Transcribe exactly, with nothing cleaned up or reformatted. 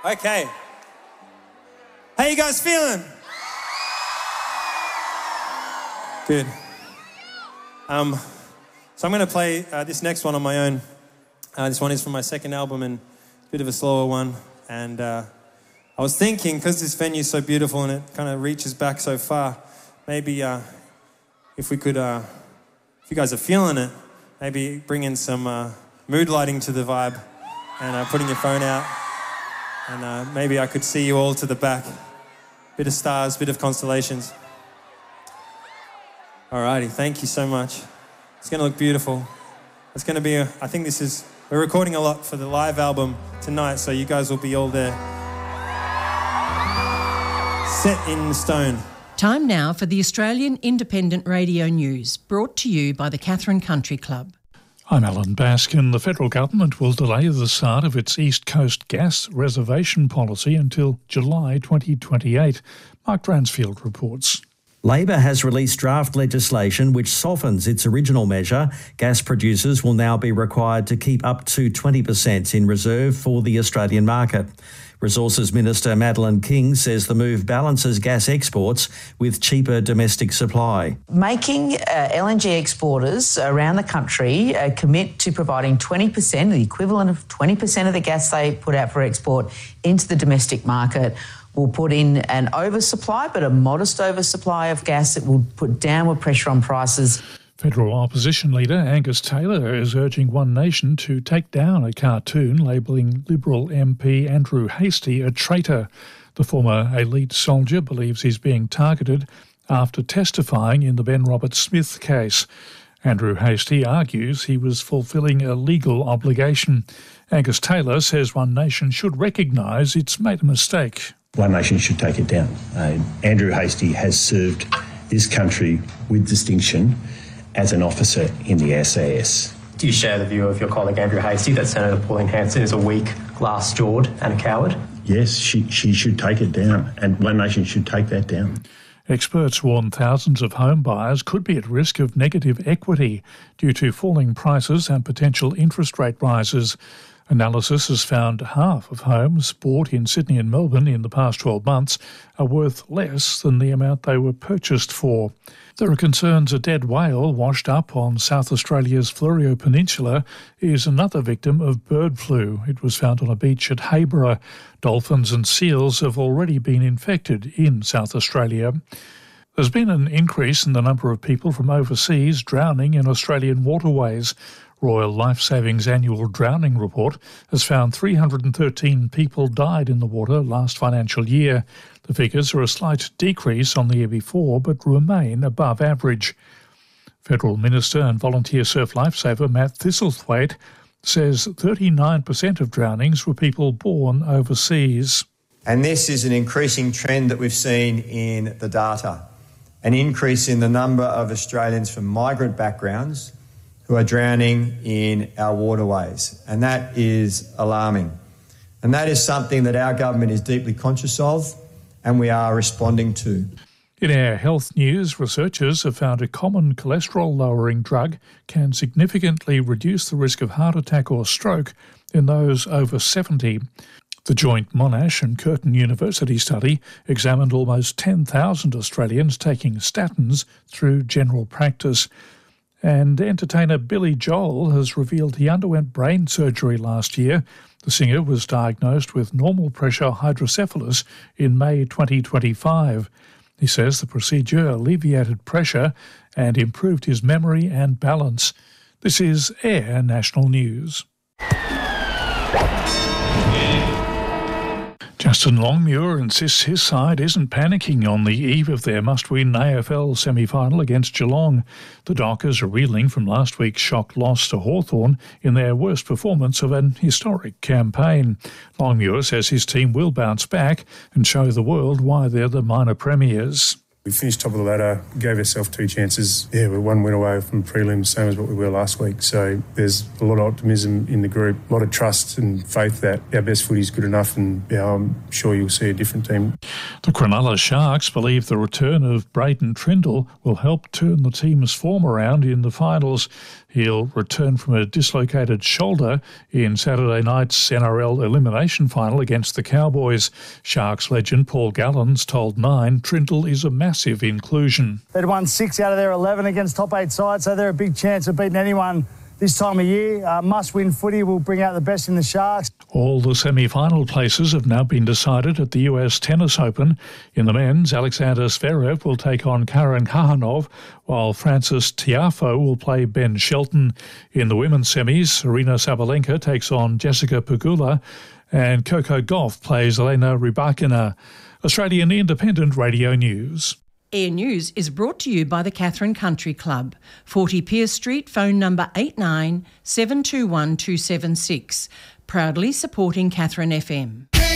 Okay. How you guys feeling? Good. Um, so I'm going to play uh, this next one on my own. Uh, this one is from my second album and a bit of a slower one. And uh, I was thinking, because this venue's so beautiful and it kind of reaches back so far, maybe uh, if we could, uh, if you guys are feeling it, maybe bring in some uh, mood lighting to the vibe and uh, putting your phone out. And uh, maybe I could see you all to the back. Bit of stars, bit of constellations. Alrighty, thank you so much. It's going to look beautiful. It's going to be, a, I think this is, we're recording a lot for the live album tonight, so you guys will be all there. Set in stone. Time now for the Australian Independent Radio News, brought to you by the Katherine Country Club. I'm Alan Baskin. The federal government will delay the start of its East Coast gas reservation policy until July twenty twenty-eight. Mark Dransfield reports. Labor has released draft legislation which softens its original measure. Gas producers will now be required to keep up to twenty percent in reserve for the Australian market. Resources Minister Madeleine King says the move balances gas exports with cheaper domestic supply. Making uh, L N G exporters around the country uh, commit to providing twenty percent, the equivalent of twenty percent of the gas they put out for export into the domestic market, will put in an oversupply, but a modest oversupply of gas that will put downward pressure on prices. Federal opposition leader Angus Taylor is urging One Nation to take down a cartoon labelling Liberal M P Andrew Hastie a traitor. The former elite soldier believes he's being targeted after testifying in the Ben Roberts-Smith case. Andrew Hastie argues he was fulfilling a legal obligation. Angus Taylor says One Nation should recognise it's made a mistake. One Nation should take it down. Uh, Andrew Hastie has served this country with distinction as an officer in the S A S. Do you share the view of your colleague Andrew Hastie that Senator Pauline Hanson is a weak, glass-jawed and a coward? Yes, she, she should take it down, and One Nation should take that down. Experts warn thousands of home buyers could be at risk of negative equity due to falling prices and potential interest rate rises. Analysis has found half of homes bought in Sydney and Melbourne in the past twelve months are worth less than the amount they were purchased for. There are concerns a dead whale washed up on South Australia's Fleurieu Peninsula is another victim of bird flu. It was found on a beach at Hayborough. Dolphins and seals have already been infected in South Australia. There's been an increase in the number of people from overseas drowning in Australian waterways. Royal Lifesaving's annual drowning report has found three hundred thirteen people died in the water last financial year. The figures are a slight decrease on the year before, but remain above average. Federal Minister and volunteer surf lifesaver Matt Thistlethwaite says thirty-nine percent of drownings were people born overseas. And this is an increasing trend that we've seen in the data. An increase in the number of Australians from migrant backgrounds who are drowning in our waterways. And that is alarming. And that is something that our government is deeply conscious of and we are responding to. In our health news, researchers have found a common cholesterol-lowering drug can significantly reduce the risk of heart attack or stroke in those over seventy. The joint Monash and Curtin University study examined almost ten thousand Australians taking statins through general practice. And entertainer Billy Joel has revealed he underwent brain surgery last year. The singer was diagnosed with normal pressure hydrocephalus in May twenty twenty-five. He says the procedure alleviated pressure and improved his memory and balance. This is Air National News. Justin Longmuir insists his side isn't panicking on the eve of their must-win A F L semi-final against Geelong. The Dockers are reeling from last week's shock loss to Hawthorn in their worst performance of an historic campaign. Longmuir says his team will bounce back and show the world why they're the minor premiers. We finished top of the ladder, gave ourselves two chances. Yeah, we're one win away from prelims, same as what we were last week. So there's a lot of optimism in the group, a lot of trust and faith that our best footy is good enough, and yeah, I'm sure you'll see a different team. The Cronulla Sharks believe the return of Braden Trindle will help turn the team's form around in the finals. He'll return from a dislocated shoulder in Saturday night's N R L elimination final against the Cowboys. Sharks legend Paul Gallen's told Nine Trindle is a massive inclusion. They'd won six out of their eleven against top eight sides, so they're a big chance of beating anyone this time of year. Uh, must-win footy will bring out the best in the Sharks. All the semi-final places have now been decided at the U S Tennis Open. In the men's, Alexander Zverev will take on Karen Khaganov, while Francis Tiafoe will play Ben Shelton. In the women's semis, Arina Sabalenka takes on Jessica Pegula, and Coco Gauff plays Elena Rybakina. Australian Independent Radio News. Air News is brought to you by the Catherine Country Club, forty Pierce Street, phone number eight nine seven two one two seven six. Proudly supporting Catherine F M.